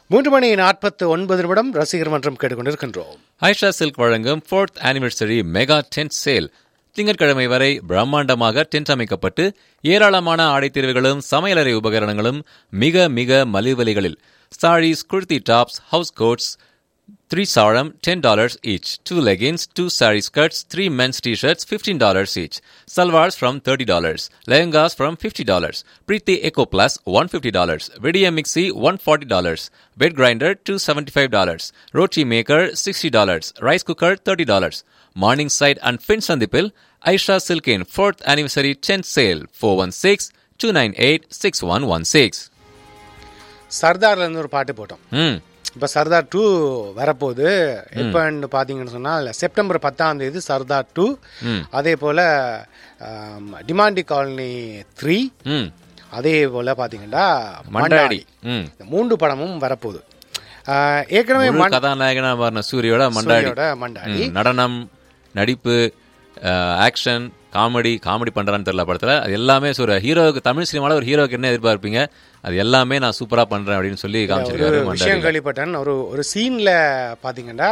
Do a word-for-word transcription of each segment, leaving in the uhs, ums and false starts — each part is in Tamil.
மூன்று மணி நாற்பத்து ஒன்பது நிமிடம் ரசிகர் மன்றம் கேட்டுக்கொண்டிருக்கின்றோம். ஐஷா சில்க் வழங்கும் fourth anniversary mega tent sale. திங்கட்கிழமை வரை பிரம்மாண்டமாக டென்ட் அமைக்கப்பட்டு ஏராளமான ஆடைத்தீர்வுகளும் சமையலறை உபகரணங்களும் மிக மிக மலிவு விலைகளில். Saris, kurti tops, house quotes, three saram, ten dollars each. Two leggings, two sari skirts, three men's t-shirts, fifteen dollars each. Salwars from thirty dollars. Lehengas from fifty dollars. Preeti Eco Plus, one hundred fifty dollars. Vidia Mixi, one hundred forty dollars. Bed grinder, two hundred seventy-five dollars. Roti maker, sixty dollars. Rice cooker, thirty dollars. Morningside and Finsandipil, Aisha Silkin fourth anniversary tent sale, four one six, two nine eight, six one one six. சர்தார்ல இருந்து ஒரு பாட்டு போட்டோம். ம் இப்போ சர்தார் டூ வரப்போகுது. எப்போன்னு பார்த்தீங்கன்னு சொன்னால் செப்டம்பர் பத்தாம் தேதி சர்தார் டூ, அதே போல் டிமாண்டி காலனி த்ரீ, அதே போல் பார்த்தீங்கன்னா மண்டாடி, இந்த மூன்று படமும் வரப்போகுது. ஏற்கனவே கதாநாயகனா சூரியோட மண்டாடி மண்டாடி நடனம், நடிப்பு, ஆக்ஷன், காமெடி காமெடி பண்றான்னு தெரியல படத்துல. அது எல்லாமே ஒரு ஹீரோவுக்கு, தமிழ் சினிமாவில் ஒரு ஹீரோவுக்கு என்ன எதிர்பார்ப்பீங்க, அது எல்லாமே நான் சூப்பரா பண்றேன் அப்படின்னு சொல்லி காமிச்சிருக்காரு. விஷயம் கேள்விப்பட்டேன். ஒரு ஒரு சீன்ல பாத்தீங்கன்னா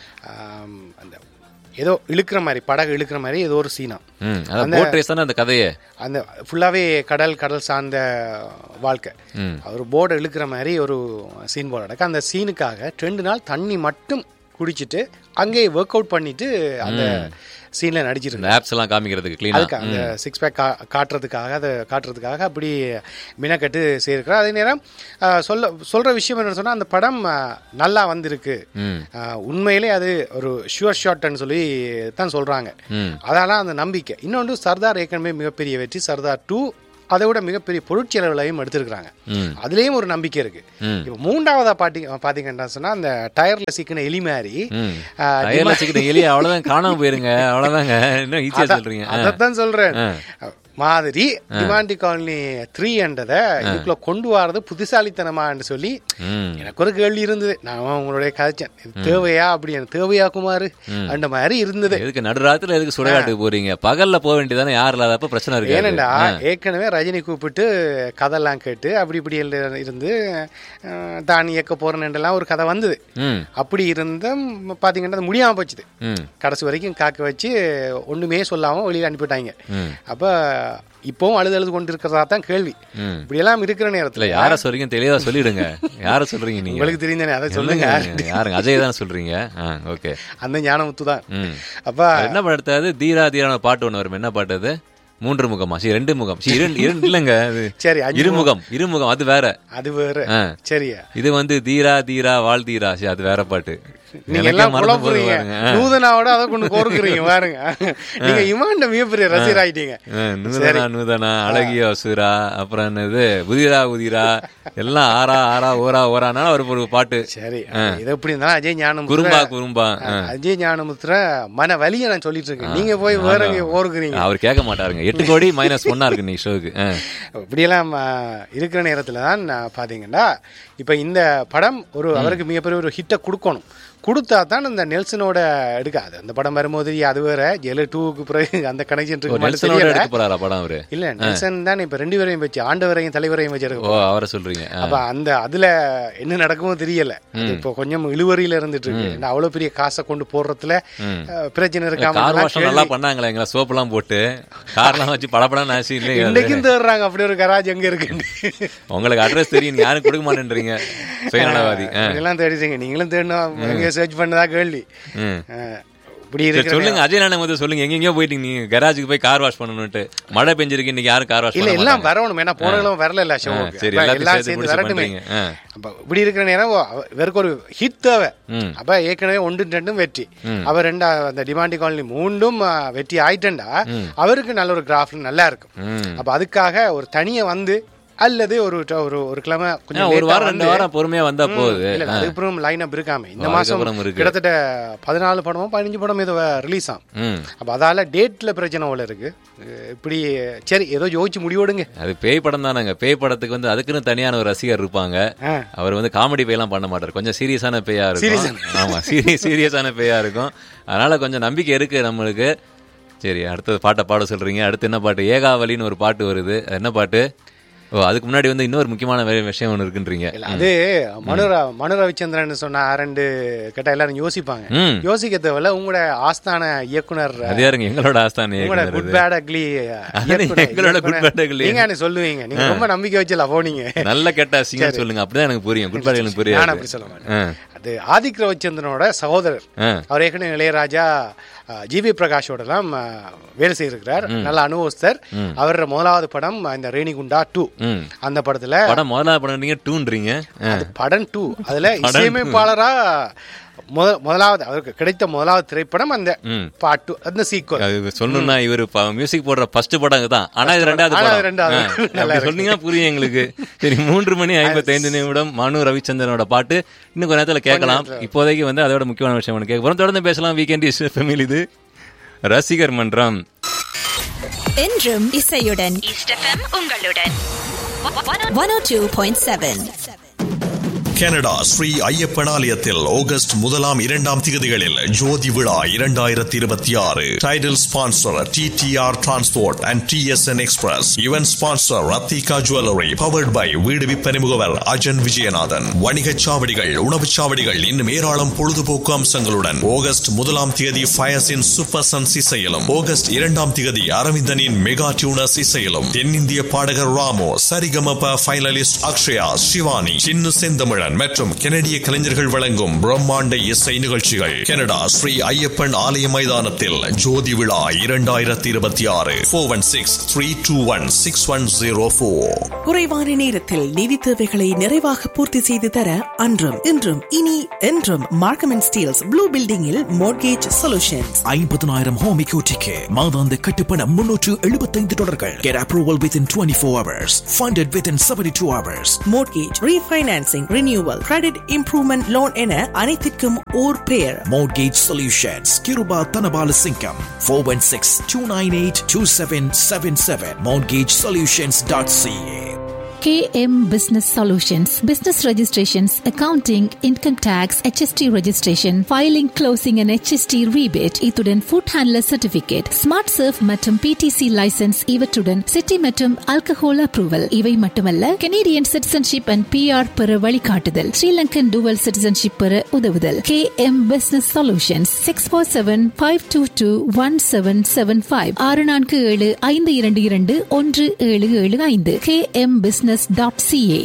அந்த ஏதோ இழுக்கிற மாதிரி, படகு இழுக்கிற மாதிரி ஏதோ ஒரு சீனா, அந்த கதையே அந்த ஃபுல்லாவே கடல் கடல் சார்ந்த வாழ்க்கை. ஒரு போர்டை இழுக்கிற மாதிரி ஒரு சீன் போல நடக்க. அந்த சீனுக்காக ரெண்டு நாள் தண்ணி மட்டும் குடிச்சிட்டு அங்கேயே ஒர்க் அவுட் பண்ணிட்டு அந்த சீன்ல நடிச்சிருக்கு. ஆப்ஸ் எல்லாம் காமிக்கிறதுக்கு கிளீனா, அந்த சிக்ஸ் பேக் காட்டுறதுக்காக, அதை காட்டுறதுக்காக அப்படி மினக்கட்டு செய்திருக்கிறார். அதே நேரம் சொல்ல சொல்ற விஷயம் என்ன சொன்னா, அந்த படம் நல்லா வந்திருக்கு, உண்மையிலே அது ஒரு ஷுவர் ஷாட்னு சொல்லி தான் சொல்றாங்க. அதெல்லாம் அந்த நம்பிக்கை. இன்னொன்று, சர்தார் ஏற்கனவே மிகப்பெரிய வெற்றி. சர்தார் டூ அதை விட மிகப்பெரிய பொருட்செலவுலையும் எடுத்திருக்கிறாங்க. அதுலயும் ஒரு நம்பிக்கை இருக்கு. இப்ப மூன்றாவதா பாட்டி பாத்தீங்கன்னா சொன்னா, அந்த டயர்ல சிக்கின எலி மாதிரி, எலி அவ்வளவுதான் காணாம போயிருங்க, அவ்வளவுதாங்க. இன்னும் ஈஸியா சொல்றீங்க. அதான் சொல்றேன் மாதிரி டிமாண்டி காலனி த்ரீ என்றதை இதுக்குள்ள கொண்டு வரது புத்திசாலித்தனமான்னு சொல்லி எனக்கு ஒரு கேள்வி இருந்தது. நான் உங்களுடைய கதைச்சேன், தேவையா அப்படி தேவையா குமார் அந்த மாதிரி இருந்தது. எதுக்கு நடுராத்திரில எதுக்கு சுடுகாட்டுக்கு போறீங்க, பகல்ல போக வேண்டியதானே, யார் இல்லாதப்ப பிரச்சனை இருக்கு. ஏனண்டா ஏற்கனவே ரஜினி கூப்பிட்டு கதையெல்லாம் கேட்டு அப்படி இப்படி இருந்து தான் இயக்க போறேன்னுலாம் ஒரு கதை வந்தது. அப்படி இருந்தும் பாத்தீங்கன்னா முடியாம போச்சுது. கடைசி வரைக்கும் காக்க வச்சு ஒண்ணுமே சொல்லாம வெளியில அனுப்பிட்டாங்க. அப்ப இப்பவும் அழுது அழுது கொண்டு இருக்கிறதா தான் கேள்வி. இப்படி எல்லாம் இருக்கிற நேரத்துல யார சொல்றீங்க தெளிவா சொல்லிடுங்க. யார சொல்றீங்க நீங்க? உங்களுக்கு தெரியுதானே, அதை சொல்லுங்க. யாருங்க? அஜய் தான் சொல்றீங்க. ஓகே, அந்த ஞானமுத்து தான். அப்ப என்ன படுத்தாது, தீரா தீரான பாட்டு ஒண்ணு வரும். என்ன பாட்டு அது? மூன்று முகமா? சரி, ரெண்டு முகம். இரண்டு இரண்டு இல்லங்க, அது சரி, இருமுகம். இருமுகம் அது வேற, அது வேற. சரியா, இது வந்து தீரா தீரா வாழ் தீரா, அது வேற பாட்டு. நீங்க எல்லாம் குழப்புறீங்க. நூதனாவோட அதை கொண்டு கோருக்குறீங்க பாருங்க. நீங்க இமாண்ட மிகப்பெரிய ரசிகர் ஆயிட்டீங்க. நூதனா நூதனா, அழகிய அசுரா, அப்புறம் என்னது உதிரா உதிரா, எல்லாம் ஆறா ஆறா ஓரா ஓரானா ஒரு ஒரு பாட்டு. சரி, இது எப்படி இருந்தாலும் அஜய் ஞானமுத்திர குறும்பா குறும்பா அஜய் ஞானமுத்திர மன வலிய நான் சொல்லிட்டு இருக்கேன். நீங்க போய் வேற ஓருக்குறீங்க. அவர் கேட்க மாட்டாருங்க. எட்டு கோடி மைனஸ் ஒன்னா இருக்கு நீ ஷோக்கு. இப்படியெல்லாம் இருக்கிற நேரத்துல தான் பாத்தீங்கன்னா, இப்ப இந்த படம் ஒரு அவருக்கு மிகப்பெரிய ஒரு ஹிட்டை கொடுக்கணும். கொடுத்தா தான் இந்த நெல்சனோட எடுக்காது. அந்த படம் வரும்போது அது வேற, ஜெயிலு டூக்கு பிறகு அந்த கனெக்ஷன் இருக்கு. இல்ல, நெல்சன் தான் இப்ப ரெண்டு பேரையும் வச்சு, ஆண்டவரையும் தலைவரையும் வச்சிருக்கு. அவரை சொல்றீங்க. அப்ப அந்த அதுல என்ன நடக்குமோ தெரியல. இப்போ கொஞ்சம் இழுவரியில இருந்துட்டு இருக்கு. அவ்வளவு பெரிய காசை கொண்டு போடுறதுல பிரச்சனை இருக்காம நல்லா பண்ணாங்களா? எங்களை சோப் எல்லாம் போட்டு கார்லாம் வச்சு படப்படம் ஆச்சு. இல்லை, இன்னைக்கும் தேடுறாங்க அப்படி ஒரு கராஜ் எங்க இருக்கு. உங்களுக்கு அட்ரஸ் தெரியும், யாரும் கொடுக்க மாட்டேன்றீங்க. சுயநலவாதி எல்லாம் தேடிச்சீங்க. நீங்களும் தேடணும், சர்ச் பண்ணதா கேள்வி. சொல்லுங்க அஜய் நானே சொல்லுங்க, எங்கெங்கயோ போயிட்டீங்க நீங்க. கராஜுக்கு போய் கார் வாஷ் பண்ணணும்ட்டு மழை பெஞ்சிருக்கு, இன்னைக்கு யாரும் கார் வாஷ் இல்ல, எல்லாம் வரணும். ஏன்னா போனவங்களும் வரல இல்ல ஷோவுக்கு. சரி, எல்லாம் சேர்ந்து வரட்டுமே. இப்படி இருக்கிற நேரம் இவருக்கு ஒரு ஹிட் தேவை. அப்ப ஏற்கனவே ஒன்று ரெண்டும் வெற்றி, அவர் ரெண்டா அந்த டிமாண்டி காலனி மூண்டும் வெற்றி ஆயிட்டா அவருக்கு நல்ல ஒரு கிராஃப் நல்லா இருக்கும். அப்ப அதுக்காக ஒரு தனியை வந்து அல்லது ஒரு ஒரு கிழமை கொஞ்சம் ஒரு வாரம் ரெண்டு வாரம் பொறுமையா வந்தா போகுது. அதுக்கப்புறம் லைன் அப் இருக்காம இந்த மாசம் கிட்டத்தட்ட பதினாலு படமும் பதினஞ்சு படம் ஏதோ ரிலீஸ் ஆகும். அப்ப அதால டேட்ல பிரச்சனை போல இருக்கு. இப்படி சரி, ஏதோ யோசிச்சு முடிவோடுங்க. அது பேய் படம் தானங்க. பேய் படத்துக்கு வந்து அதுக்குன்னு தனியான ஒரு ரசிகர் இருப்பாங்க. அவர் வந்து காமெடி பேயெல்லாம் பண்ண மாட்டார், கொஞ்சம் சீரியஸான பேயா இருக்கும். ஆமா, சீரியஸான பேயா இருக்கும். அதனால கொஞ்சம் நம்பிக்கை இருக்கு நம்மளுக்கு. சரி, அடுத்தது பாட்டை பாட சொல்றீங்க. அடுத்து என்ன பாட்டு? ஏகாவலின்னு ஒரு பாட்டு வருது. என்ன பாட்டு? ஓ, அதுக்கு முன்னாடி வந்து இன்னொரு முக்கியமான விஷயம் ஒன்று இருக்குன்றீங்க. அது மனு மனு ரவிச்சந்திரன் சொன்ன ரெண்டு கேட்டா எல்லாரும் யோசிப்பாங்க. யோசிக்க தேவையில்ல, உங்களோட ஆஸ்தான இயக்குனர் எங்களோட ஆஸ்தான குட் பேட் அக்லி எங்களோட குட் பேட் அக்லி நீங்க சொல்லுவீங்க. நீங்க ரொம்ப நம்பிக்கை வச்சல போனீங்க. நல்ல கேட்டா சிங்க சொல்லுங்க, அப்படிதான் எனக்கு புரியும். குட் பேட் எனக்கு புரியும். நான் அப்படி சொல்ல மாட்டேன். அது ஆதிக் ரவிச்சந்திரனோட சகோதரர். அவர் ஏற்கனவே இளையராஜா, ஜிவி பிரகாஷோட எல்லாம் வேலை செய்திருக்கிறார். நல்ல அனுபவஸ்தர். அவர் முதலாவது படம் இந்த ரேணிகுண்டா டூ. அந்த படத்துல படம் முதலாவது படம் நீங்க டூன்றீங்க, படம் டூ. அதுல இசையமைப்பாளரா முதலாவது அவருக்கு கிடைத்த முதலாவது திரைப்படம் அந்த பாட்டு, அந்த சீக்வல். சொல்லணும்னா இவர் மியூசிக் போடுற ஃபர்ஸ்ட் படம் தான். ஆனா இது ரெண்டாவது ரெண்டாவது சொன்னீங்கன்னா புரியும் எங்களுக்கு. சரி, மூன்று மணி ஐம்பத்தி ஐந்து நிமிடம் மனு ரவிச்சந்திரனோட பாட்டு இன்னும் கொஞ்ச நேரத்தில் கேட்கலாம். இப்போதைக்கு வந்து அதோட முக்கியமான விஷயம் ஒன்று கேட்க போறோம். தொடர்ந்து பேசலாம். Weekend is family. இது ரசிகர் மன்றம். என்றும் இசையுடன் உங்களுடன் one oh two point seven. Canada Sri Ayyappan ஆலயத்தில் ஆகஸ்ட் முதலாம் இரண்டாம் திகதிகளில் ஜோதி விழா இரண்டாயிரத்தி இருபத்தி ஆறு. Title sponsor D D R transport and D S N express. Event sponsor Rathika jewellery. Powered by வீடு விற்பனை முகவர் அஜன் விஜயநாதன். வணிகச் சாவடிகள், உணவுச் சாவடிகள், இன்னும் ஏராளம் பொழுதுபோக்கு அம்சங்களுடன் ஆகஸ்ட் முதலாம் திகதி ஃபயர்ஸின் சூப்பர் சன்ஸ் இசையிலும், ஆகஸ்ட் இரண்டாம் திகதி அரவிந்தனின் மெகா டியூனர்ஸ் இசையிலும், தென்னிந்திய பாடகர் ராமோ, சரிகமப ஃபைனலிஸ்ட் அக்ஷயா, சிவானி, சின்னு செந்தமிழன் மற்றும் கனடிய கலைஞர்கள் வழங்கும் பிரம்மாண்ட இசை நிகழ்ச்சிகள். கனடா ஸ்ரீ ஐயப்பன் ஆலய மைதானத்தில் ஜோதி விழா இரண்டாயிரத்தி இருபத்தி ஆறு. Four one six three two one six one zero four. குறைவான நேரத்தில் நிதி தேவைகளை நிறைவாக பூர்த்தி செய்து தர அன்றும் இன்றும் இனி என்றும் மார்க்கம் அண்ட் ஸ்டீல்ஸ் ப்ளூ பில்டிங்கில் மோர்கேஜ் சொல்யூஷன்ஸ். ஐம்பதனாயிரம் ஹோம் எக்யூட்டிக்கு மாதாந்த கட்டுப்பணம் முன்னூற்று எழுபத்தைந்து டாலர்கள். Get approval within twenty-four hours. Funded within seventy-two hours. Mortgage, refinancing, renewal, credit improvement loan என அனைத்திற்கும் ஓர் பெயர். Mortgage Solutions. Kiruba Tanabala Singham. four one six two nine eight two seven seven seven. mortgage solutions dot c a. K M Business Solutions, business registrations, accounting, income tax, H S T registration, filing, closing and H S T rebate, இத்துடன் food handler certificate, smart surf மற்றும் P T C license, இவற்றுடன் city மற்றும் alcohol approval. இவை மட்டுமல்ல, Canadian citizenship and P R பெற வழிகாட்டுதல், Sri Lankan dual citizenship பெற உதவுதல். K M Business Solutions, six four seven five two two one seven seven five. ஆறு நான்கு ஏழு ஐந்து இரண்டு இரண்டு ஒன்று ஏழு ஏழு ஐந்து. K M Business dot c a.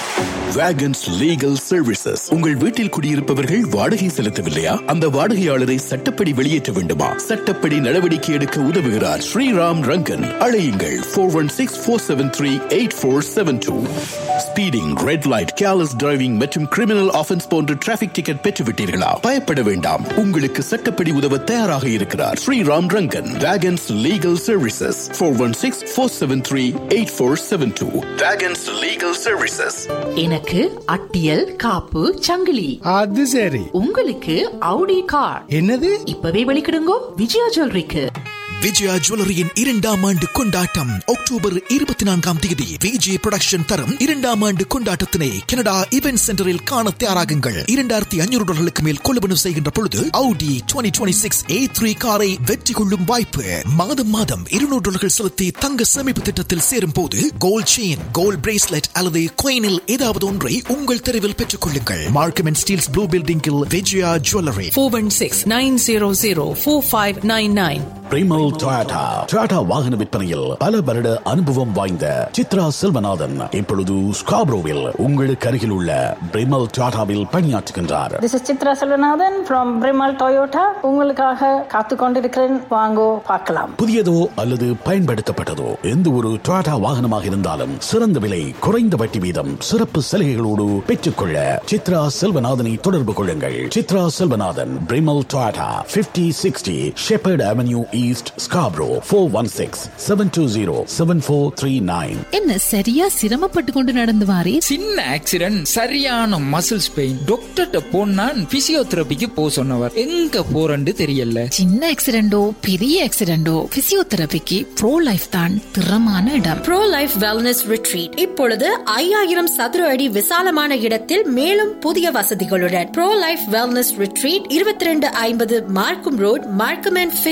Wagons Legal Services. உங்கள் வீட்டில் குடியிருப்பவர்கள் வாடகை செலுத்தவில்லையா? அந்த வாடகையாளரை சட்டப்படி வெளியேற்ற வேண்டுமா? சட்டப்படி நடவடிக்கை எடுக்க உதவுகிறார் ஸ்ரீராம் ரங்கன். அழையுங்கள் four one six four seven three eight four seven two. Speeding, red light, careless driving மற்றும் கிரிமினல் ஆஃபென்ஸ் போன்ற டிராபிக் டிக்கெட் பெற்றுவிட்டீர்களா? பயப்பட வேண்டாம், உங்களுக்கு சட்டப்படி உதவ தயாராக இருக்கிறார் Sriram Rangan. Wagons Legal Services four one six four seven three eight four seven two. Wagons Legal Services. எனக்கு அட்டியல், காப்பு, சங்கிலி. அது சரி. உங்களுக்கு ஆடி கார். என்னது? இப்பவே வெளிக்கிடுங்கோ விஜயா ஜுவல்லரிக்கு. விஜயா ஜுவல்லரியின் இரண்டாம் ஆண்டு கொண்டாட்டம் அக்டோபர் இருபத்தி நான்காம் தேதி விஜய் புரொடக்ஷன் தரும் இரண்டாம் ஆண்டு கொண்டாட்டத்தினை கனடா இவென்ட் சென்டரில் காண தயாராகுங்கள். இரண்டாயிரத்தி ஐநூறு டாலர்களுக்கு மேல் கொள்வனவு செய்கின்ற பொழுது Audi twenty twenty-six A three காரை வெற்றி கொள்ளும் வாய்ப்பு. மாதம் மாதம் இருநூறு டாலர்கள் செலுத்தி தங்க சேமிப்பு திட்டத்தில் சேரும் போது கோல்ட் செயின், கோல்ட் பிரேஸ்லெட் அல்லது coinல் ஏதாவது ஒன்றை உங்கள் தெருவில் பெற்றுக் கொள்ளுங்கள். மார்க்கம் அண்ட் ஸ்டீல்ஸ் ப்ளூ பில்டிங்கில் Vijaya jewellery. four one six nine zero zero four five nine nine. பிரிமல் Toyota. Toyota வாகன விற்பனையில் பல வருட அனுபவம் வாய்ந்த சித்ரா செல்வநாதன் இப்பொழுது ஸ்காப்ரோவில் உங்களுக்கு அருகில் உள்ள பிரிமல் டொயோட்டாவில் பணியாற்றுகின்றார். This is Chitra Selvanathan from Brimal Toyota. உங்களுக்காக காத்து கொண்டிருக்கிறேன், வாங்கோ பார்க்கலாம். புதியதோ அல்லது பயன்படுத்தப்பட்டதோ எந்த ஒரு டொயோட்டா வாகனமாக இருந்தாலும் சிறந்த விலை, குறைந்த வட்டி வீதம், சிறப்பு சலுகைகளோடு பெற்றுக்கொள்ள சித்ரா செல்வநாதனை தொடர்பு கொள்ளுங்கள். Chitra Selvanathan, பிரிமல் Toyota, fifty sixty Shepherd Avenue East, Scarborough, four one six seven two zero seven four three nine. என்ன சரியா சிரமப்பட்டு கொண்டு நடந்து வாரே? சின்ன ஆக்சிடென்ட், சரியான மசில்ஸ் பெயின். டாக்டர்ட்ட போனா பிசியோதெரபிக்கு போ சொன்னவர். எங்க போறன்னு தெரியல. சின்ன ஆக்சிடென்டோ பெரிய ஆக்சிடென்டோ பிசியோதெரபிக்கு ப்ரோ லைஃப் தான் திறமான இடம். ப்ரோ லைஃப் வெல்னஸ் ரிட்ரீட் இப்பொழுது ஐயாயிரம் சதுர அடி விசாலமான இடத்தில் மேலும் புதிய வசதிகளுடன் ப்ரோ லைஃப் வெல்னஸ் ரிட்ரீட் இருபத்தி ரெண்டு ஐம்பது மார்க்கம் ரோட், மார்க்கம் அண்ட் ஃபிஞ்ச் சந்திப்பு.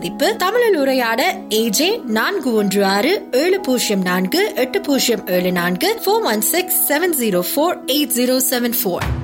சந்திப்பு. தமிழில் உரையாட ஏஜே நான்கு ஒன்று ஆறு ஏழு பூஜ்ஜியம் நான்கு எட்டு பூஜ்ஜியம் ஏழு நான்கு four one six seven zero four eight zero seven four.